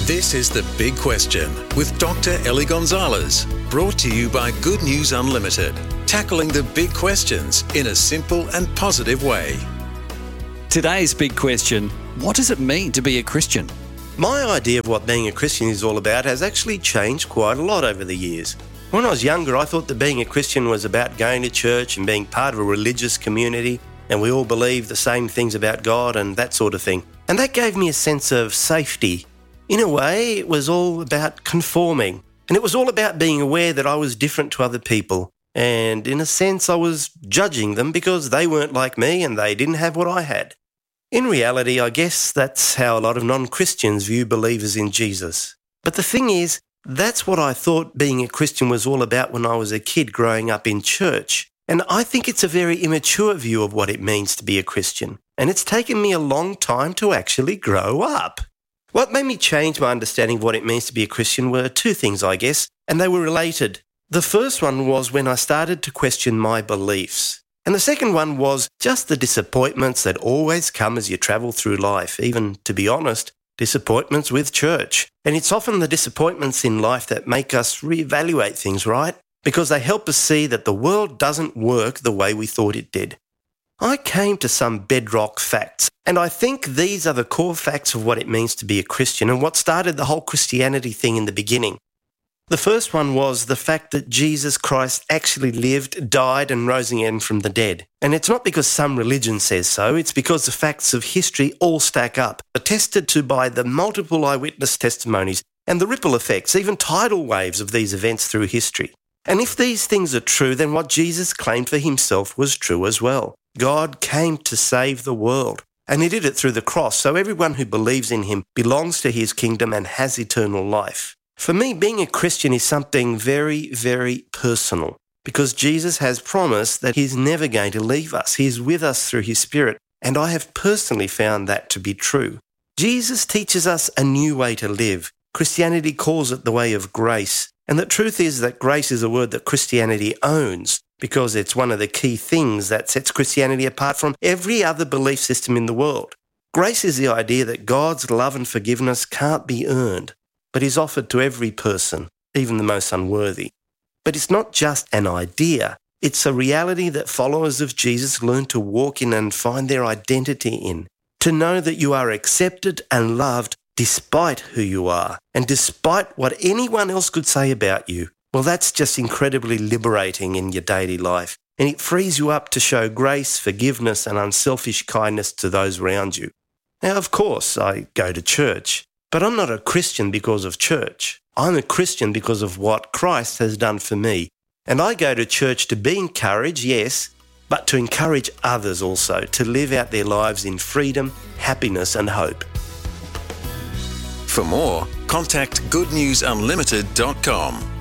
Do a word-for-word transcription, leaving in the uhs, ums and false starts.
This is The Big Question with Doctor Ellie Gonzalez, brought to you by Good News Unlimited, tackling the big questions in a simple and positive way. Today's big question: what does it mean to be a Christian? My idea of what being a Christian is all about has actually changed quite a lot over the years. When I was younger, I thought that being a Christian was about going to church and being part of a religious community, and we all believed the same things about God and that sort of thing. And that gave me a sense of safety. In a way, it was all about conforming, and it was all about being aware that I was different to other people. And in a sense, I was judging them because they weren't like me and they didn't have what I had. In reality, I guess that's how a lot of non-Christians view believers in Jesus. But the thing is, that's what I thought being a Christian was all about when I was a kid growing up in church. And I think it's a very immature view of what it means to be a Christian. And it's taken me a long time to actually grow up. What made me change my understanding of what it means to be a Christian were two things, I guess, and they were related. The first one was when I started to question my beliefs. And the second one was just the disappointments that always come as you travel through life, even, to be honest, disappointments with church. And it's often the disappointments in life that make us reevaluate things, right? Because they help us see that the world doesn't work the way we thought it did. I came to some bedrock facts, and I think these are the core facts of what it means to be a Christian and what started the whole Christianity thing in the beginning. The first one was the fact that Jesus Christ actually lived, died and rose again from the dead. And it's not because some religion says so, it's because the facts of history all stack up, attested to by the multiple eyewitness testimonies and the ripple effects, even tidal waves of these events through history. And if these things are true, then what Jesus claimed for himself was true as well. God came to save the world, and he did it through the cross, so everyone who believes in him belongs to his kingdom and has eternal life. For me, being a Christian is something very, very personal, because Jesus has promised that he's never going to leave us. He's with us through his Spirit, and I have personally found that to be true. Jesus teaches us a new way to live. Christianity calls it the way of grace, and the truth is that grace is a word that Christianity owns, because it's one of the key things that sets Christianity apart from every other belief system in the world. Grace is the idea that God's love and forgiveness can't be earned, but is offered to every person, even the most unworthy. But it's not just an idea. It's a reality that followers of Jesus learn to walk in and find their identity in. To know that you are accepted and loved despite who you are, and despite what anyone else could say about you. Well, that's just incredibly liberating in your daily life. And it frees you up to show grace, forgiveness, and unselfish kindness to those around you. Now, of course, I go to church. But I'm not a Christian because of church. I'm a Christian because of what Christ has done for me. And I go to church to be encouraged, yes, but to encourage others also to live out their lives in freedom, happiness and hope. For more, contact good news unlimited dot com.